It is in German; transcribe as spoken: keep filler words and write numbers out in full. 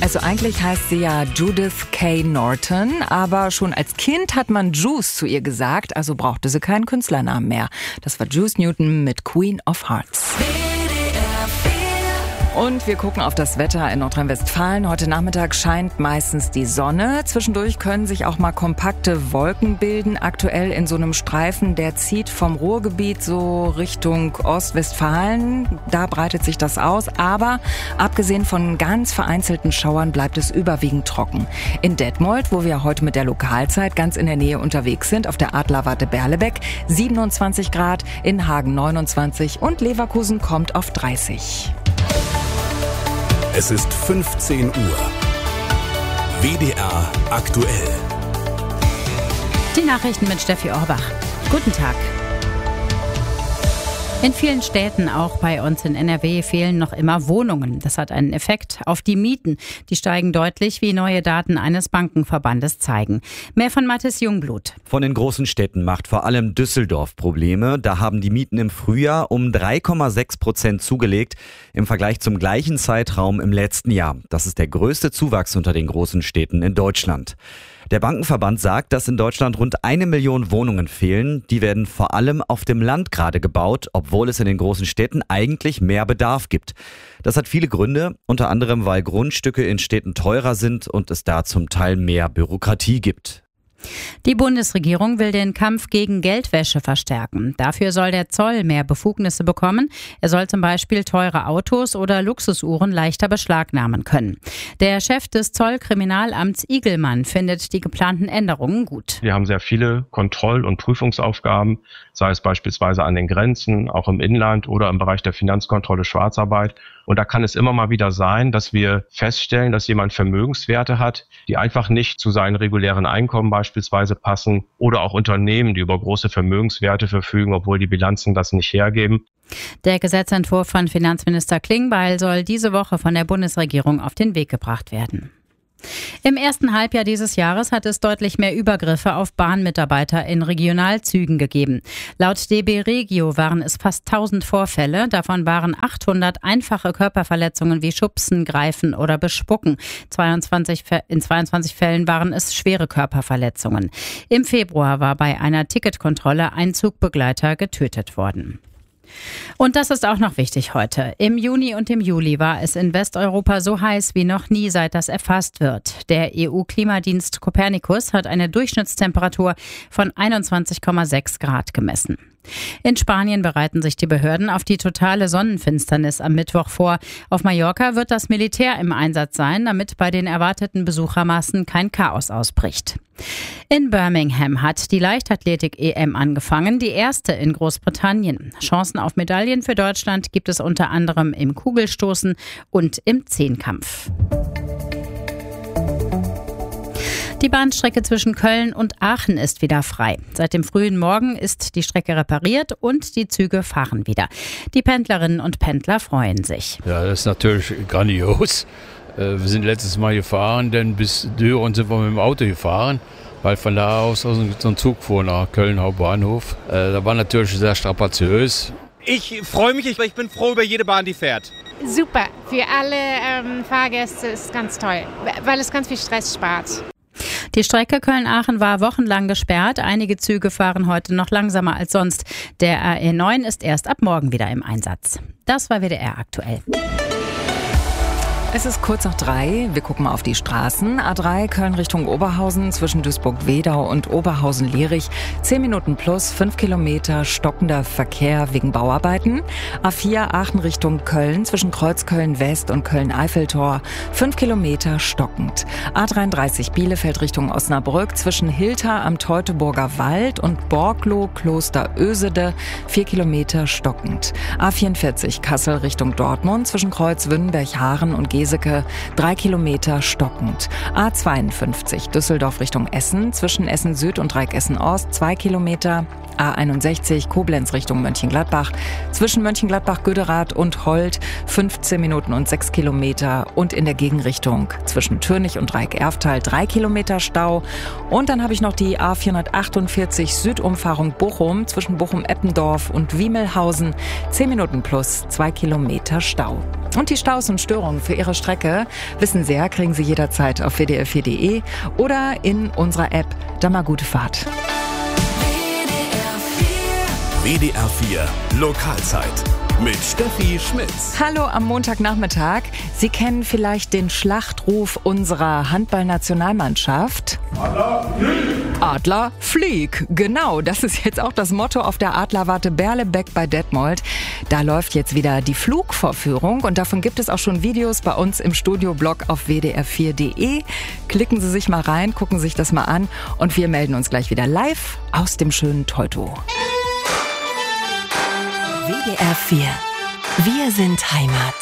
Also eigentlich heißt sie ja Judith Kay Norton, aber schon als Kind hat man Juice zu ihr gesagt, also brauchte sie keinen Künstlernamen mehr. Das war Juice Newton mit Queen of Hearts. Und wir gucken auf das Wetter in Nordrhein-Westfalen. Heute Nachmittag scheint meistens die Sonne. Zwischendurch können sich auch mal kompakte Wolken bilden. Aktuell in so einem Streifen, der zieht vom Ruhrgebiet so Richtung Ostwestfalen. Da breitet sich das aus. Aber abgesehen von ganz vereinzelten Schauern bleibt es überwiegend trocken. In Detmold, wo wir heute mit der Lokalzeit ganz in der Nähe unterwegs sind, auf der Adlerwarte Berlebeck, siebenundzwanzig Grad, in Hagen neunundzwanzig und Leverkusen kommt auf dreißig. Es ist fünfzehn Uhr. W D R aktuell. Die Nachrichten mit Steffi Orbach. Guten Tag. In vielen Städten, auch bei uns in N R W, fehlen noch immer Wohnungen. Das hat einen Effekt auf die Mieten. Die steigen deutlich, wie neue Daten eines Bankenverbandes zeigen. Mehr von Mathis Jungblut. Von den großen Städten macht vor allem Düsseldorf Probleme. Da haben die Mieten im Frühjahr um drei Komma sechs Prozent zugelegt im Vergleich zum gleichen Zeitraum im letzten Jahr. Das ist der größte Zuwachs unter den großen Städten in Deutschland. Der Bankenverband sagt, dass in Deutschland rund eine Million Wohnungen fehlen. Die werden vor allem auf dem Land gerade gebaut, obwohl es in den großen Städten eigentlich mehr Bedarf gibt. Das hat viele Gründe, unter anderem, weil Grundstücke in Städten teurer sind und es da zum Teil mehr Bürokratie gibt. Die Bundesregierung will den Kampf gegen Geldwäsche verstärken. Dafür soll der Zoll mehr Befugnisse bekommen. Er soll zum Beispiel teure Autos oder Luxusuhren leichter beschlagnahmen können. Der Chef des Zollkriminalamts Igelmann findet die geplanten Änderungen gut. Wir haben sehr viele Kontroll- und Prüfungsaufgaben, sei es beispielsweise an den Grenzen, auch im Inland oder im Bereich der Finanzkontrolle Schwarzarbeit. Und da kann es immer mal wieder sein, dass wir feststellen, dass jemand Vermögenswerte hat, die einfach nicht zu seinen regulären Einkommen beispielsweise passen, oder auch Unternehmen, die über große Vermögenswerte verfügen, obwohl die Bilanzen das nicht hergeben. Der Gesetzentwurf von Finanzminister Klingbeil soll diese Woche von der Bundesregierung auf den Weg gebracht werden. Im ersten Halbjahr dieses Jahres hat es deutlich mehr Übergriffe auf Bahnmitarbeiter in Regionalzügen gegeben. Laut D B Regio waren es fast tausend Vorfälle. Davon waren achthundert einfache Körperverletzungen wie Schubsen, Greifen oder Bespucken. zweiundzwanzig, in zweiundzwanzig Fällen waren es schwere Körperverletzungen. Im Februar war bei einer Ticketkontrolle ein Zugbegleiter getötet worden. Und das ist auch noch wichtig heute. Im Juni und im Juli war es in Westeuropa so heiß wie noch nie, seit das erfasst wird. Der E U-Klimadienst Copernicus hat eine Durchschnittstemperatur von einundzwanzig Komma sechs Grad gemessen. In Spanien bereiten sich die Behörden auf die totale Sonnenfinsternis am Mittwoch vor. Auf Mallorca wird das Militär im Einsatz sein, damit bei den erwarteten Besuchermassen kein Chaos ausbricht. In Birmingham hat die Leichtathletik-E M angefangen, die erste in Großbritannien. Chancen auf Medaillen für Deutschland gibt es unter anderem im Kugelstoßen und im Zehnkampf. Die Bahnstrecke zwischen Köln und Aachen ist wieder frei. Seit dem frühen Morgen ist die Strecke repariert und die Züge fahren wieder. Die Pendlerinnen und Pendler freuen sich. Ja, das ist natürlich grandios. Wir sind letztes Mal gefahren, denn bis Düren sind wir mit dem Auto gefahren, weil von da aus so ein Zug fuhr nach Köln Hauptbahnhof. Da war natürlich sehr strapaziös. Ich freue mich, ich bin froh über jede Bahn, die fährt. Super, für alle ähm, Fahrgäste ist ganz toll, weil es ganz viel Stress spart. Die Strecke Köln-Aachen war wochenlang gesperrt. Einige Züge fahren heute noch langsamer als sonst. Der R E neun ist erst ab morgen wieder im Einsatz. Das war W D R aktuell. Es ist kurz nach drei. Wir gucken mal auf die Straßen. A drei Köln Richtung Oberhausen zwischen Duisburg-Wedau und Oberhausen-Lierich. Zehn Minuten plus, fünf Kilometer stockender Verkehr wegen Bauarbeiten. A vier Aachen Richtung Köln zwischen Kreuzköln-West und Köln-Eiffeltor. Fünf Kilometer stockend. A dreiunddreißig Bielefeld Richtung Osnabrück zwischen Hilter am Teutoburger Wald und Borgloh Kloster Ösede. Vier Kilometer stockend. A vierundvierzig Kassel Richtung Dortmund zwischen Kreuz-Wünnenberg-Haaren und Geseke, drei Kilometer stockend. A zweiundfünfzig Düsseldorf Richtung Essen, zwischen Essen Süd und Dreieck Essen Ost, zwei Kilometer. A einundsechzig Koblenz Richtung Mönchengladbach, zwischen Mönchengladbach-Göderath und Holt, fünfzehn Minuten und sechs Kilometer. Und in der Gegenrichtung zwischen Türnich und Dreieck-Erftal, drei Kilometer Stau. Und dann habe ich noch die A vierhundertachtundvierzig Südumfahrung Bochum, zwischen Bochum-Eppendorf und Wiemelhausen, zehn Minuten plus, zwei Kilometer Stau. Und die Staus und Störungen für Ihre Strecke, wissen Sie ja, kriegen Sie jederzeit auf w d r vier punkt d e oder in unserer App. Dann mal gute Fahrt. W D R vier Lokalzeit mit Steffi Schmitz. Hallo am Montagnachmittag. Sie kennen vielleicht den Schlachtruf unserer Handballnationalmannschaft. Adler, flieg! Adler, flieg! Genau, das ist jetzt auch das Motto auf der Adlerwarte Berlebeck bei Detmold. Da läuft jetzt wieder die Flugvorführung und davon gibt es auch schon Videos bei uns im Studioblog auf w d r vier punkt d e. Klicken Sie sich mal rein, gucken sich das mal an und wir melden uns gleich wieder live aus dem schönen Teutow. W D R vier. Wir sind Heimat.